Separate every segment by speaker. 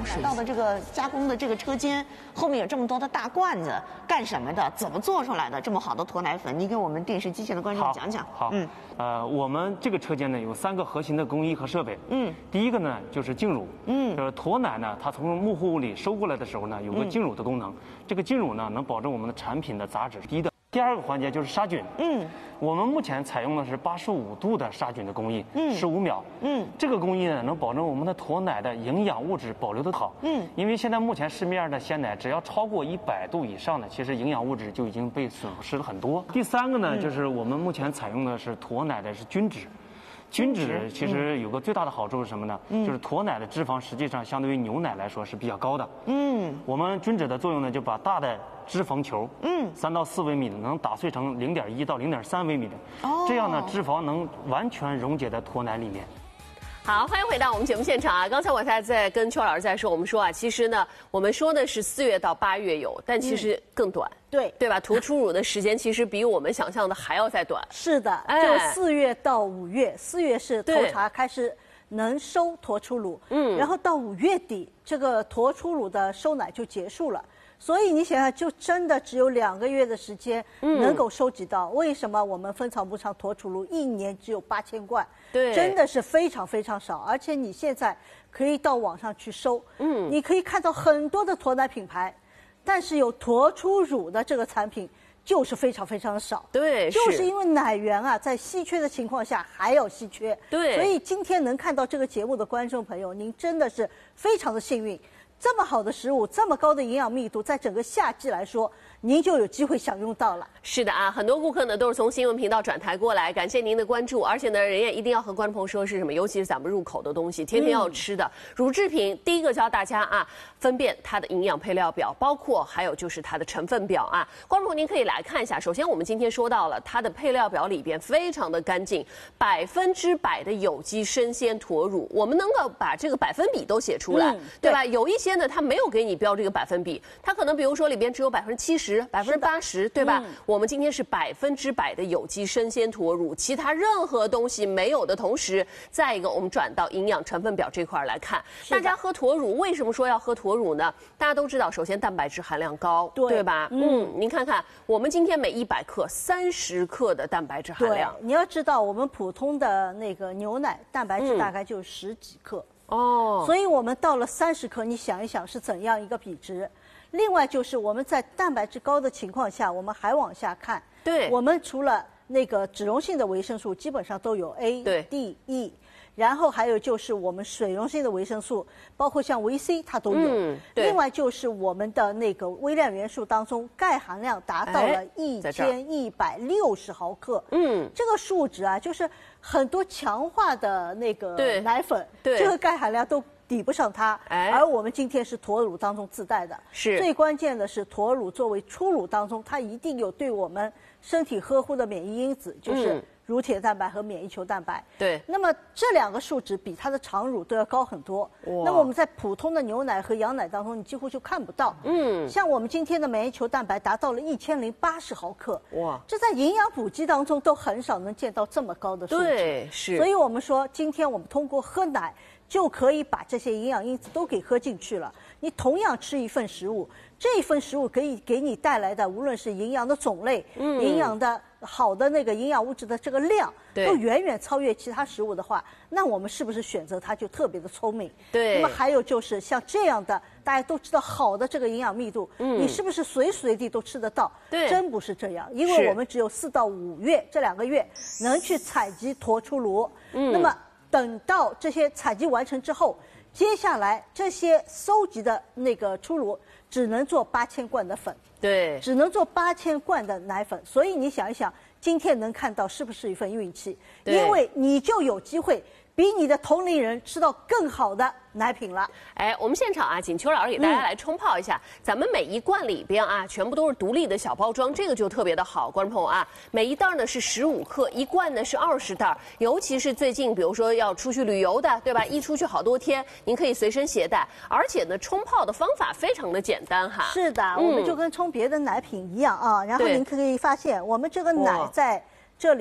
Speaker 1: 来到的这个加工的这个车间后面有这么多的大罐子，干什么的？怎么做出来的这么好的脱奶粉？你给我们电视机前的观众讲讲。
Speaker 2: 好，我们这个车间呢有3个核心的工艺和设备。第一个呢就是净乳。就是脱奶呢，它从木户里收过来的时候呢，有个净乳的功能。这个净乳呢能保证我们的产品的杂质是低的。第2个环节就是杀菌。我们目前采用的是85度的杀菌的工艺，15秒。这个工艺呢能保证我们的脱奶的营养物质保留得好。因为现在目前市面上的鲜奶只要超过100度以上的，其实营养物质就已经被损失了很多。第3个呢，就是我们目前采用的是脱奶的是均脂。均脂其实有个最大的好处是什么呢？就是脱奶的脂肪实际上相对于牛奶来说是比较高的。我们均脂的作用呢，就把大的脂肪球，3到4微米的能打碎成0.1到0.3微米的，这样呢脂肪能完全溶解在脱奶里面。
Speaker 3: 好，欢迎回到我们节目现场啊！刚才我还在跟邱老师在说，我们说啊，其实呢，我们说的是4月到8月有，但其实更短，对吧？脱出乳的时间其实比我们想象的还要再短。
Speaker 4: 是的，就4月到5月，4月是头茶开始能收脱出乳，然后到5月底，这个脱出乳的收奶就结束了。所以你想想，就真的只有2个月的时间能够收集到。为什么我们蜂巢牧场脱出乳1年只有8000罐？对，真的是非常非常少。而且你现在可以到网上去搜，你可以看到很多的脱奶品牌，但是有脱出乳的这个产品就是非常非常少。
Speaker 3: 对，
Speaker 4: 就是因为奶源啊在稀缺的情况下还要稀缺。
Speaker 3: 对，
Speaker 4: 所以今天能看到这个节目的观众朋友，您真的是非常的幸运。这么好的食物，这么高的营养密度，在整个夏季来说，您就有机会享用到了。
Speaker 3: 是的啊，很多顾客呢都是从新闻频道转台过来，感谢您的关注。而且呢，人也一定要和观众朋友说是什么，尤其是咱们入口的东西，天天要吃的乳制品。第一个教大家啊，分辨它的营养配料表，包括还有就是它的成分表啊。观众朋友您可以来看一下。首先，我们今天说到了它的配料表里边非常的干净，100%的有机生鲜脱乳，我们能够把这个百分比都写出来，对吧？有一些呢，它没有给你标这个百分比，它可能比如说里边只有70%、80%，对吧？我们今天是100%的有机生鲜脱乳，其他任何东西没有的同时，再一个我们转到营养成分表这块来看，大家喝脱乳为什么说要喝脱乳呢？大家都知道，首先蛋白质含量高，对吧？您看看我们今天每100克30克的蛋白质含量。
Speaker 4: 对，你要知道我们普通的那个牛奶蛋白质大概就10几克。所以我们到了30克，你想一想是怎样一个比值。另外就是我们在蛋白质高的情况下，我们还往下看，我们除了那个脂溶性的维生素，基本上都有 A、D、E。然后还有就是我们水溶性的维生素，包括像维 C 它都有。另外就是我们的那个微量元素当中，钙含量达到了1160毫克。这个数值啊，就是很多强化的那个奶粉，这个钙含量都抵不上它。而我们今天是脱乳当中自带的。最关键的是脱乳作为初乳当中，它一定有对我们身体呵护的免疫因子，就是乳铁蛋白和免疫球蛋白。那么这2个数值比它的常乳都要高很多。那么我们在普通的牛奶和羊奶当中，你几乎就看不到。像我们今天的免疫球蛋白达到了1080毫克。这在营养补剂当中都很少能见到这么高的数值。所以我们说，今天我们通过喝奶就可以把这些营养因子都给喝进去了。你同样吃一份食物，这一份食物可以给你带来的，无论是营养的种类、营养的好的那个营养物质的这个量，都远远超越其他食物的话，那我们是不是选择它就特别的聪明？那么还有就是像这样的，大家都知道好的这个营养密度，你是不是随时随地都吃得到？真不是这样，因为我们只有4到5月这2个月能去采集脱出乳。那么等到这些采集完成之后，接下来这些收集的那个出乳只能做8000罐的粉，只能做8000罐的奶粉。所以你想一想，今天能看到是不是一份运气？因为你就有机会比你的同龄人吃到更好的奶品了。
Speaker 3: 我们现场啊，请邱老师给大家来冲泡一下。咱们每一罐里边啊，全部都是独立的小包装，这个就特别的好。观众朋友啊，每一袋呢是15克，一罐呢是20袋。尤其是最近，比如说要出去旅游的，对吧？一出去好多天，您可以随身携带。而且呢，冲泡的方法非常的简单哈。
Speaker 4: 是的，我们就跟冲别的奶品一样啊。然后您可以发现，我们这个奶在这里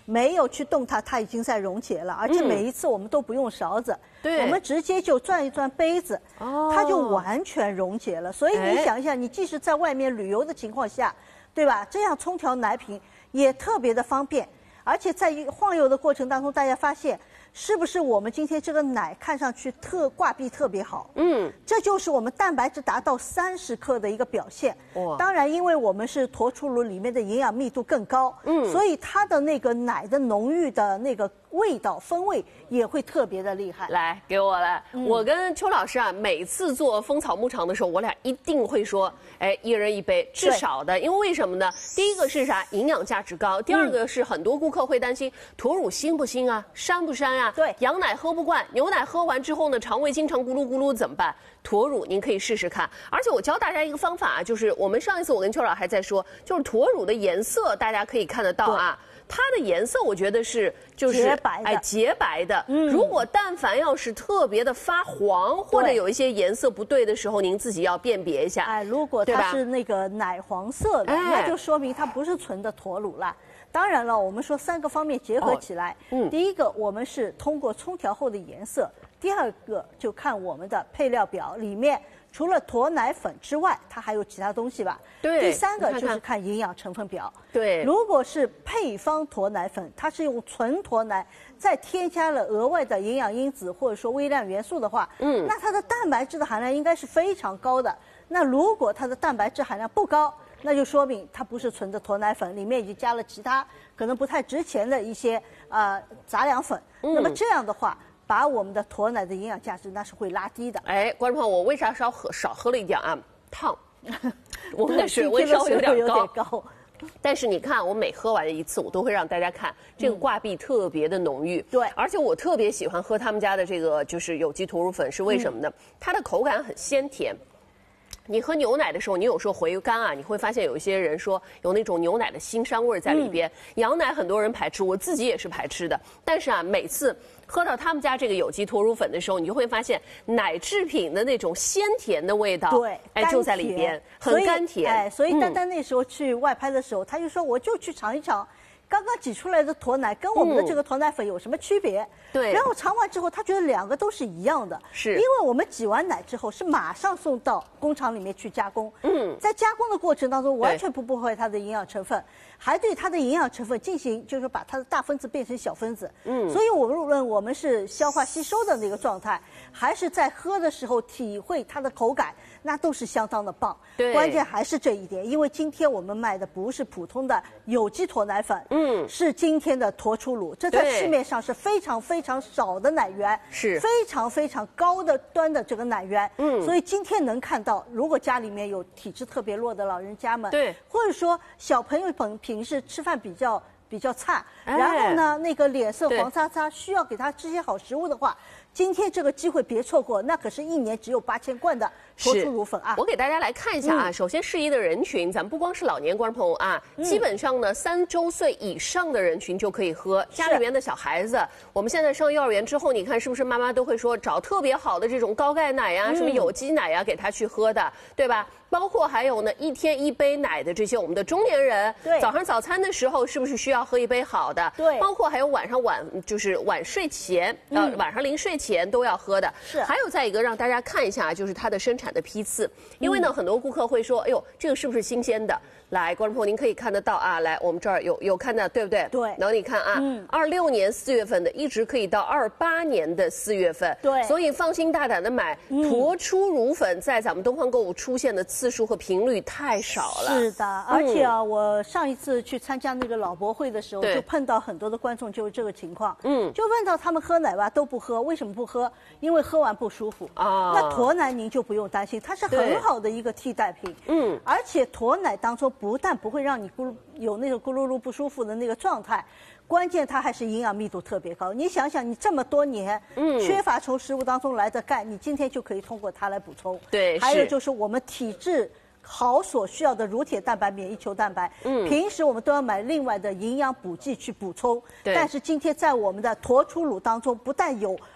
Speaker 4: 没有去动它，它已经在溶解了，而且每一次我们都不用勺子，
Speaker 3: 对，
Speaker 4: 我们直接就转一转杯子，它就完全溶解了。所以你想一下，你即使在外面旅游的情况下，对吧？这样冲调奶品也特别的方便，而且在晃悠的过程当中，大家发现。是不是我们今天这个奶看上去挂壁特别好？这就是我们蛋白质达到30克的一个表现。当然，因为我们是驼出炉，里面的营养密度更高，所以它的那个奶的浓郁的那个味道风味也会特别的厉害。
Speaker 3: 来，给我来，我跟邱老师啊，每次做蜂草牧场的时候，我俩一定会说，哎，一人一杯，至少的，因为为什么呢？第一个是啥？营养价值高。第二个是很多顾客会担心驼乳腥不腥啊，膻不膻啊？
Speaker 4: 对，
Speaker 3: 羊奶喝不惯，牛奶喝完之后呢，肠胃经常咕噜咕噜怎么办？驼乳您可以试试看。而且我教大家一个方法，就是我们上一次我跟邱老师还在说，就是驼乳的颜色，大家可以看得到啊。它的颜色我觉得是就是洁白的。如果但凡要是特别的发黄或者有一些颜色不对的时候，您自己要辨别一下。
Speaker 4: 如果它是那个奶黄色的，那就说明它不是纯的驼乳了。当然了，我们说3个方面结合起来，第一个我们是通过冲调后的颜色，第二个就看我们的配料表里面。除了驼奶粉之外，它还有其他东西吧？
Speaker 3: 对。
Speaker 4: 第3个就是看营养成分表。
Speaker 3: 对。
Speaker 4: 如果是配方驼奶粉，它是用纯驼奶，再添加了额外的营养因子或者说微量元素的话，那它的蛋白质的含量应该是非常高的。那如果它的蛋白质含量不高，那就说明它不是纯的驼奶粉，里面已经加了其他可能不太值钱的一些杂粮粉。那么这样的话。把我们的驼奶的营养价值那是会拉低的。
Speaker 3: 哎，观众朋友，我为啥少喝了一点啊？烫，我们的水温稍微有点高。但是你看，我每喝完一次，我都会让大家看这个挂壁特别的浓郁。
Speaker 4: 对，
Speaker 3: 而且我特别喜欢喝他们家的这个就是有机驼乳粉，是为什么呢？它的口感很鲜甜。你喝牛奶的时候，你有时候回甘啊，你会发现有一些人说有那种牛奶的腥膻味在里边。羊奶很多人排斥，我自己也是排斥的。但是啊，每次喝到他们家这个有机驼乳粉的时候，你就会发现奶制品的那种鲜甜的味道，
Speaker 4: 对，
Speaker 3: 就在里边，很甘甜。
Speaker 4: 所以丹丹那时候去外拍的时候，他就说我就去尝一尝。刚刚挤出来的驼奶跟我们的这个驼奶粉有什么区别？
Speaker 3: 对。
Speaker 4: 然后尝完之后，他觉得2个都是一样的，
Speaker 3: 是
Speaker 4: 因为我们挤完奶之后是马上送到工厂里面去加工。在加工的过程当中，完全不破坏它的营养成分，还对它的营养成分进行就是把它的大分子变成小分子。所以无论我们是消化吸收的那个状态，还是在喝的时候体会它的口感，那都是相当的棒。
Speaker 3: 对。
Speaker 4: 关键还是这一点，因为今天我们卖的不是普通的有机驼奶粉。是今天的驼出乳，这在市面上是非常非常少的奶源，是非常非常高的端的这个奶源。所以今天能看到，如果家里面有体质特别弱的老人家们，
Speaker 3: 对，
Speaker 4: 或者说小朋友平时吃饭比较差，然后呢那个脸色黄擦擦，需要给他吃些好食物的话。今天这个机会别错过，那可是1年只有8000罐的驼出乳粉啊！
Speaker 3: 我给大家来看一下啊，首先适宜的人群，咱们不光是老年观众朋友啊，基本上呢3周岁以上的人群就可以喝。家里面的小孩子，我们现在上幼儿园之后，你看是不是妈妈都会说找特别好的这种高钙奶呀、什么有机奶呀给他去喝的，对吧？包括还有呢，1天1杯奶的这些我们的中年人，
Speaker 4: 对，
Speaker 3: 早上早餐的时候是不是需要喝一杯好的？
Speaker 4: 对，
Speaker 3: 包括还有晚睡前，晚上临睡前都要喝的。
Speaker 4: 是，
Speaker 3: 还有再一个让大家看一下，就是它的生产的批次，因为呢，很多顾客会说，哎呦，这个是不是新鲜的？来，观众朋友，您可以看得到啊，来，我们这儿有看到，对不对？
Speaker 4: 对。
Speaker 3: 然后你看啊，26年4月份的，一直可以到28年的4月份。
Speaker 4: 对。
Speaker 3: 所以放心大胆的买，驼出乳粉在咱们东方购物出现的次数和频率太少了。
Speaker 4: 是的，而且啊，我上一次去参加那个老博会的时候，就碰到很多的观众就是这个情况。就问到他们喝奶吧都不喝，为什么不喝？因为喝完不舒服啊。那驼奶您就不用担心，它是很好的一个替代品。而且驼奶当中不但不会让你有那个咕噜噜不舒服的那个状态，关键它还是营养密度特别高。你想想，你这么多年缺乏从食物当中来的钙，你今天就可以通过它来补充。
Speaker 3: 对，
Speaker 4: 还有就是我们体质好所需要的乳铁蛋白、免疫球蛋白，平时我们都要买另外的营养补剂去补充。但是今天在我们的驼出乳当中，不但有，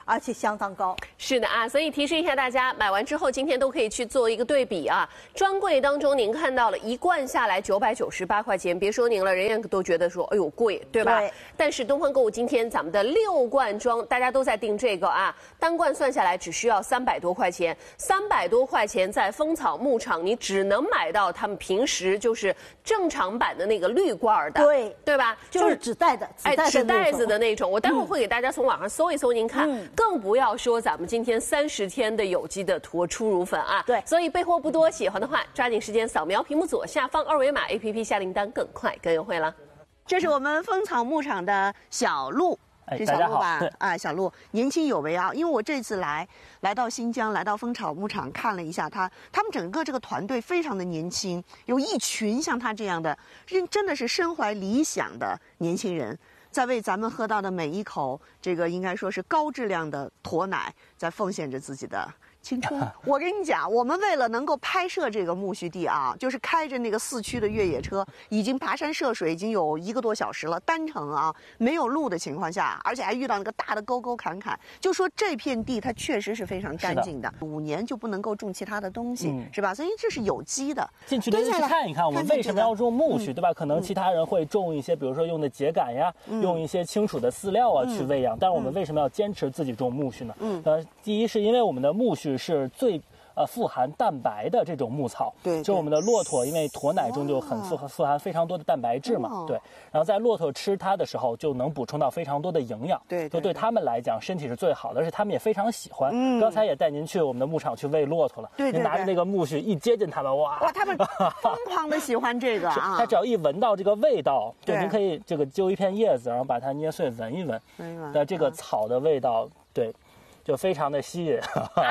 Speaker 4: 而且相当高。
Speaker 3: 是的啊，所以提示一下大家，买完之后今天都可以去做一个对比啊。专柜当中您看到了一罐下来998块钱，别说您了，人家都觉得说，哎呦贵，对吧？
Speaker 4: 对。
Speaker 3: 但是东方购物今天咱们的6罐装，大家都在订这个啊，单罐算下来只需要300多块钱，300多块钱在蜂草牧场你只能买到他们平时就是正常版的那个绿罐的，对吧？
Speaker 4: 就是纸袋的，
Speaker 3: 纸袋子的那种。我待会儿会给大家从网上搜一搜，您看，更不要说咱们今天30天的有机的脱初乳粉啊。
Speaker 4: 对，
Speaker 3: 所以备货不多，喜欢的话抓紧时间扫描屏幕左下方2维码 ，APP 下订单更快更优惠了。
Speaker 1: 这是我们蜂草牧场的小鹿。是小鹿吧？啊，小鹿年轻有为啊！因为我这次来到新疆，来到蜂草牧场看了一下他们整个这个团队非常的年轻，有一群像他这样的真的是身怀理想的年轻人，在为咱们喝到的每一口这个应该说是高质量的驼奶，在奉献着自己的青春。我跟你讲，我们为了能够拍摄这个苜蓿地啊，就是开着那个4驱的越野车，已经爬山涉水已经有1个多小时了，单程啊，没有路的情况下，而且还遇到那个大的沟沟坎坎，就说这片地它确实是非常干净的，5年就不能够种其他的东西，是吧？所以这是有机的。
Speaker 5: 进去的人去看一看，我们为什么要种苜蓿，对吧？可能其他人会种一些，比如说用的秸秆呀，用一些清楚的饲料啊去喂养，但是我们为什么要坚持自己种苜蓿呢？第一是因为我们的苜蓿是最富含蛋白的这种牧草，
Speaker 1: 对，
Speaker 5: 就我们的骆驼，因为驼奶中就很富含非常多的蛋白质嘛，对，然后在骆驼吃它的时候就能补充到非常多的营养，
Speaker 1: 对，
Speaker 5: 就对他们来讲身体是最好的，而且他们也非常喜欢。刚才也带您去我们的牧场去喂骆驼了，
Speaker 1: 对，
Speaker 5: 您拿着那个苜蓿一接近他们，哇，
Speaker 1: 他们疯狂的喜欢这个啊！
Speaker 5: 他只要一闻到这个味道，对，您可以这个揪一片叶子，然后把它捏碎闻一闻，的这个草的味道，对。就非常的吸引，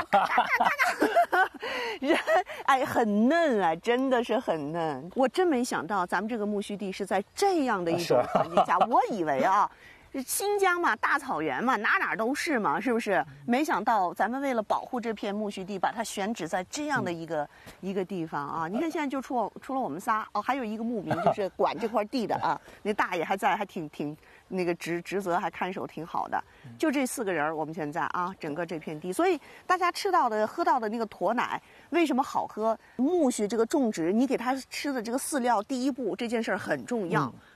Speaker 1: 人很嫩啊，真的是很嫩。我真没想到咱们这个苜蓿地是在这样的一种环境下，我以为啊，新疆嘛，大草原嘛，哪都是嘛，是不是？没想到咱们为了保护这片苜蓿地，把它选址在这样的一个地方啊。你看现在就除了我们仨哦，还有一个牧民就是管这块地的啊，那大爷还在，还挺那个职责还看守挺好的。就这4个人，我们现在啊，整个这片地，所以大家吃到的、喝到的那个驼奶为什么好喝？苜蓿这个种植，你给它吃的这个饲料，第一步这件事儿很重要。